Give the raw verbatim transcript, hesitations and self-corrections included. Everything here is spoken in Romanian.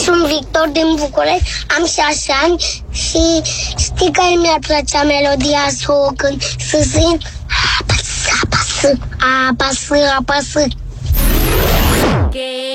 Sunt Victor din București, am șase ani și știi că mi-ar plăcea melodia să o cânt, să simt apasă, apasă, apasă, apasă.